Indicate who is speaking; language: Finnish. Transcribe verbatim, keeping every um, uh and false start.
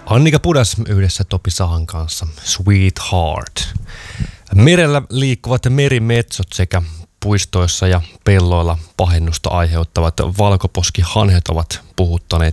Speaker 1: Annika Pudas yhdessä Topi Sahan kanssa, Sweetheart. Merellä liikkuvat merimetsot sekä puistoissa ja pelloilla pahennusta aiheuttavat valkoposkihanhet ovat puhuttaneet